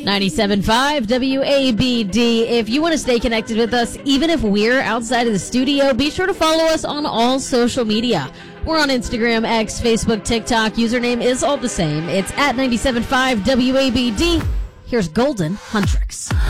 97.5 WABD. If you want to stay connected with us, even if we're outside of the studio, be sure to follow us on all social media. We're on Instagram, X, Facebook, TikTok. Username is all the same. It's at 97.5 WABD. Here's Golden Huntrix.